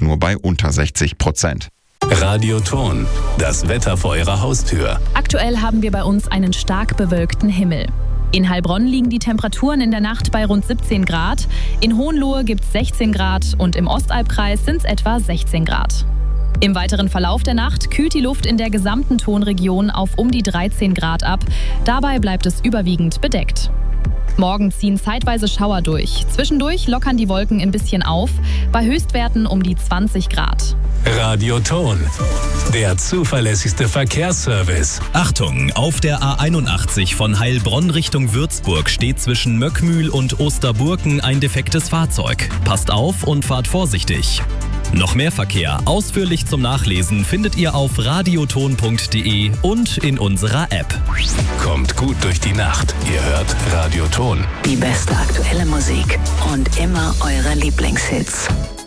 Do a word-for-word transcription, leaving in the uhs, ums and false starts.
nur bei unter sechzig Prozent. Radioton, das Wetter vor Ihrer Haustür. Aktuell haben wir bei uns einen stark bewölkten Himmel. In Heilbronn liegen die Temperaturen in der Nacht bei rund siebzehn Grad, in Hohenlohe gibt es sechzehn Grad und im Ostalbkreis sind es etwa sechzehn Grad. Im weiteren Verlauf der Nacht kühlt die Luft in der gesamten Tonregion auf um die dreizehn Grad ab. Dabei bleibt es überwiegend bedeckt. Morgen ziehen zeitweise Schauer durch. Zwischendurch lockern die Wolken ein bisschen auf, bei Höchstwerten um die zwanzig Grad. Radioton, der zuverlässigste Verkehrsservice. Achtung, auf der A einundachtzig von Heilbronn Richtung Würzburg steht zwischen Möckmühl und Osterburken ein defektes Fahrzeug. Passt auf und fahrt vorsichtig. Noch mehr Verkehr ausführlich zum Nachlesen findet ihr auf radioton punkt de und in unserer App. Kommt gut durch die Nacht. Ihr hört Radioton. Die beste aktuelle Musik und immer eure Lieblingshits.